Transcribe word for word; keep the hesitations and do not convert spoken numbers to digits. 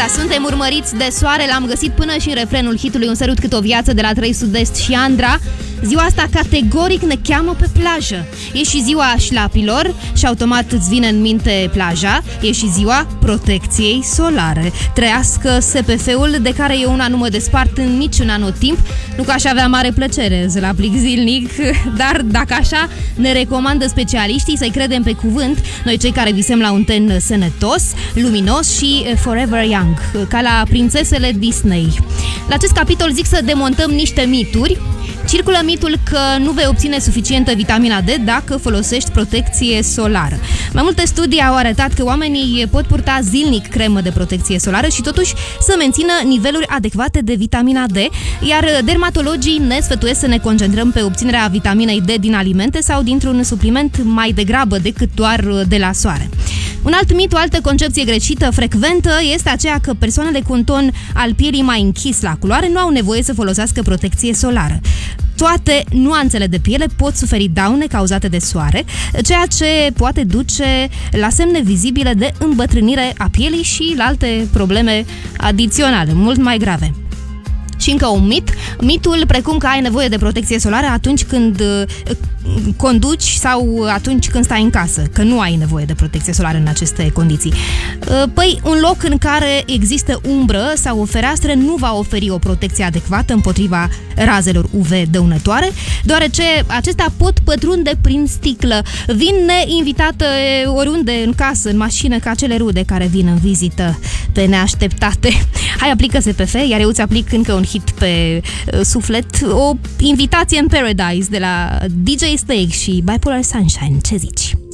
Așa, suntem urmăriți de soare, l-am găsit până și în refrenul hitului Un sărut cât o viață de la trei Sud-Est și Andra. Ziua asta categoric ne cheamă pe plajă. E și ziua șlapilor și automat îți vine în minte plaja. E și ziua protecției solare. Trăiască S P F-ul de care eu una nu mă despart în niciun anotimp. Nu că aș avea mare plăcere să-l aplic zilnic, dar dacă așa ne recomandă specialiștii, să-i credem pe cuvânt, noi cei care visem la un ten sănătos, luminos și forever young, ca la prințesele Disney. La acest capitol zic să demontăm niște mituri. Circulă mitul că nu vei obține suficientă vitamina D dacă folosești protecție solară. Mai multe studii au arătat că oamenii pot purta zilnic cremă de protecție solară și totuși să mențină niveluri adecvate de vitamina D, iar dermatologii ne sfătuiesc să ne concentrăm pe obținerea vitaminei D din alimente sau dintr-un supliment mai degrabă decât doar de la soare. Un alt mit, o altă concepție greșită frecventă este aceea că persoanele cu un ton al pielii mai închis la culoare nu au nevoie să folosească protecție solară. Toate nuanțele de piele pot suferi daune cauzate de soare, ceea ce poate duce la semne vizibile de îmbătrânire a pielii și la alte probleme adiționale, mult mai grave. Și încă un mit, mitul precum că ai nevoie de protecție solară atunci când conduci sau atunci când stai în casă, că nu ai nevoie de protecție solară în aceste condiții. Păi, un loc în care există umbră sau o fereastră nu va oferi o protecție adecvată împotriva razelor U V dăunătoare, deoarece acestea pot pătrunde prin sticlă. Vin neinvitate oriunde, în casă, în mașină, ca cele rude care vin în vizită pe neașteptate. Hai, aplică S P F, iar eu îți aplic încă un hit pe uh, suflet, o invitație în Paradise de la D J Snake și Bipolar Sunshine. Ce zici?